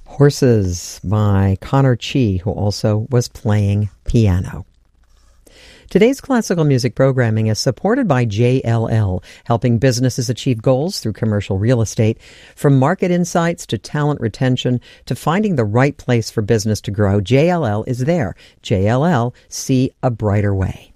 Horses by Connor Chi, who also was playing piano. Today's classical music programming is supported by JLL, helping businesses achieve goals through commercial real estate. From market insights to talent retention to finding the right place for business to grow, JLL is there. JLL, see a brighter way.